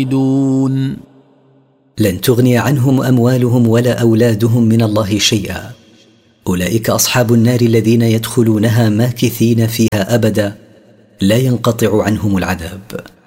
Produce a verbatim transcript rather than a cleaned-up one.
دون لن تغني عنهم أموالهم ولا أولادهم من الله شيئا. أولئك أصحاب النار الذين يدخلونها ماكثين فيها أبدا لا ينقطع عنهم العذاب.